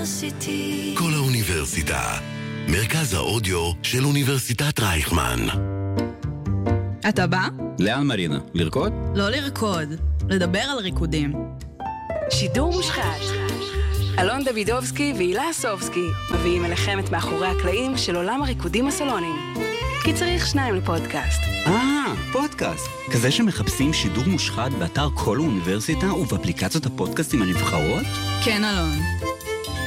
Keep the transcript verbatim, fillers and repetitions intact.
האוניברסיטי. כל האוניברסיטה, מרכז האודיו של אוניברסיטת רייכמן. אתה בא? לאן מרינה? לרקוד? לא לרקוד, לדבר על ריקודים. שידור מושחת. אלון דוידובסקי והילה סובסקי מביאים אליכם את מאחורי הקלעים של עולם הריקודים הסלוניים. כי צריך שניים לפודקאסט. אה, פודקאסט. כזה שמחפשים שידור מושחת באתר כל האוניברסיטה ובאפליקציות הפודקאסטים הנבחרות? כן, אלון.